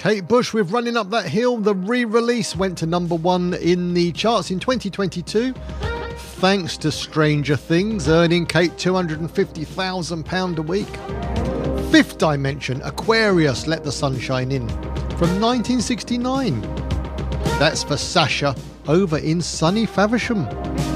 Kate Bush with Running Up That Hill. The re-release went to number 1 in the charts in 2022, thanks to Stranger Things, earning Kate £250,000 a week. Fifth Dimension, Aquarius, Let the Sunshine In, from 1969. That's for Sasha over in sunny Faversham.